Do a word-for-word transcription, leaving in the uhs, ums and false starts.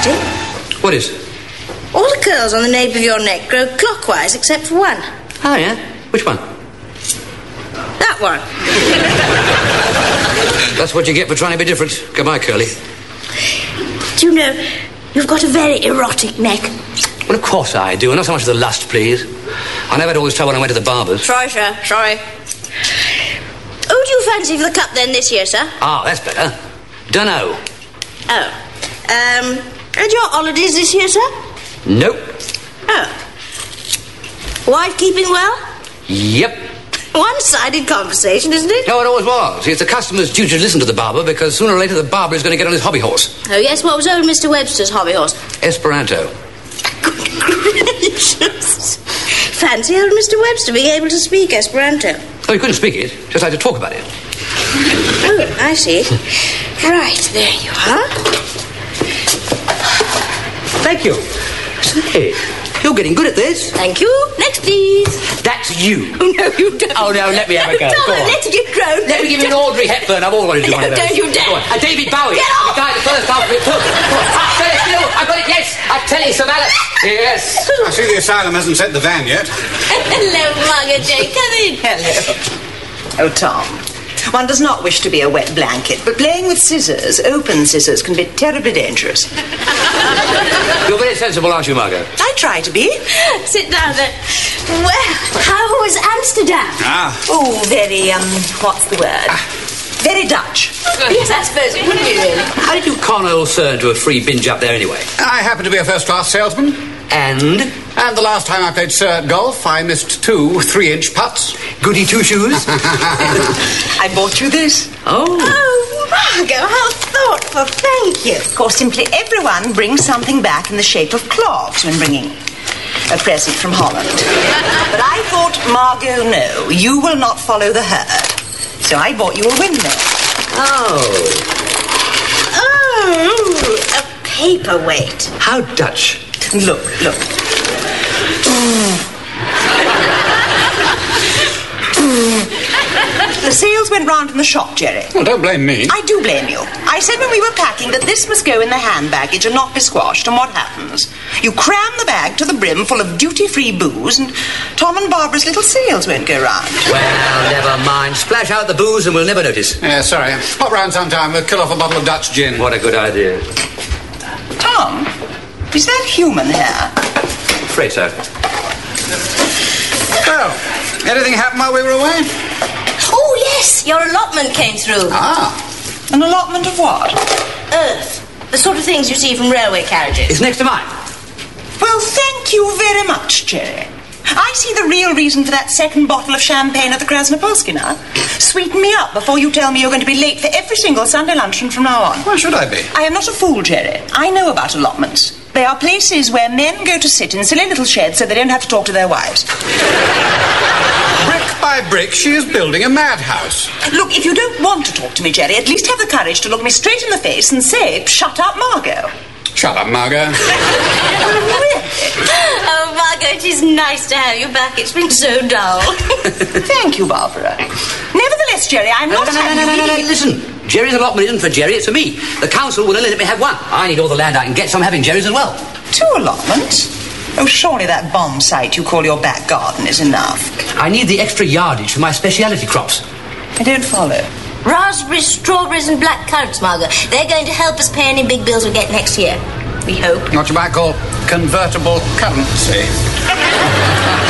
Majesty. What is? All the curls on the nape of your neck grow clockwise except for one. Oh, yeah? Which one? That one. That's what you get for trying to be different. Goodbye, Curly. Do you know, you've got a very erotic neck. Well, of course I do. Not so much the lust, please. I never had all this trouble when I went to the barber's. Sorry, sir. Sorry. Who do you fancy for the cup then this year, sir? Ah, that's better. Dunno. Oh. Um, and your holidays this year, sir? Nope. Oh. Wife keeping well? Yep. One-sided conversation, isn't it? No, it always was. It's the customer's duty to listen to the barber because sooner or later the barber is going to get on his hobby horse. Oh, yes, what was old Mister Webster's hobby horse? Esperanto. Good gracious. Fancy old Mister Webster being able to speak Esperanto. Oh, he couldn't speak it, just had to talk about it. Oh, I see. Right, there you are. Thank you. Say, you're getting good at this. Thank you. Next, please. That's you. Oh, no, you don't. Oh, no, let me have a go. Don't Go on. let it grow. Let me give you an Audrey Hepburn. I've always wanted to do No, one of those. don't you dare. Go on. A David Bowie. Get off. The guy the first half of it took. Ah, Shirley Still. I've got it, yes. I tell you, Sir Mallet. Yes. I see the asylum hasn't sent the van yet. Hello, Margaret Jane. Come in. Hello. Oh, Tom. One does not wish to be a wet blanket, but playing with scissors, open scissors, can be terribly dangerous. You're very sensible, aren't you, Margot? I try to be. Sit down then. Well, how was Amsterdam? Ah. Oh, very, um, what's the word? Very Dutch. Yes, I suppose it would be, really. How did you con old Sir into a free binge up there anyway? I happen to be a first-class salesman. And? And the last time I played Sir at golf, I missed two three-inch putts. Goody two-shoes? I bought you this. Oh. Oh, Margot, how thoughtful. Thank you. Of course, simply everyone brings something back in the shape of clogs when bringing a present from Holland. But I thought, Margot, no, you will not follow the herd. So I bought you a windmill. Oh. Oh, a paperweight. How Dutch. Look, look. The sales went round in the shop, Jerry. Well, don't blame me. I do blame you. I said when we were packing that this must go in the hand baggage and not be squashed, and what happens? You cram the bag to the brim full of duty-free booze, and Tom and Barbara's little sales won't go round. Well, never mind. Splash out the booze and we'll never notice. Yeah, sorry. Pop round sometime. We'll kill off a bottle of Dutch gin. What a good idea. Tom, is that human hair? Afraid so. Well, anything happen while we were away? Oh, yes, your allotment came through. Ah. An allotment of what? Earth. The sort of things you see from railway carriages. It's next to mine. Well, thank you very much, Jerry. I see the real reason for that second bottle of champagne at the Krasnopolsky now. Sweeten me up before you tell me you're going to be late for every single Sunday luncheon from now on. Why should I be? I am not a fool, Jerry. I know about allotments. They are places where men go to sit in silly little sheds so they don't have to talk to their wives. Brick by brick, she is building a madhouse. Look, if you don't want to talk to me, Jerry, at least have the courage to look me straight in the face and say, shut up, Margot. Shut up, Margot. Oh, Margot, it is nice to have you back. It's been so dull. Thank you, Barbara. Nevertheless, Jerry, I'm No, not no, no, having no, no, you no, no, leave- listen. Jerry's allotment isn't for Jerry, it's for me. The council will only let me have one. I need all the land I can get, so I'm having Jerry's as well. Two allotments? Oh, surely that bomb site you call your back garden is enough. I need the extra yardage for my speciality crops. I don't follow. Raspberries, strawberries and black currants, Margot. They're going to help us pay any big bills we get next year. We hope. What you might call convertible currency.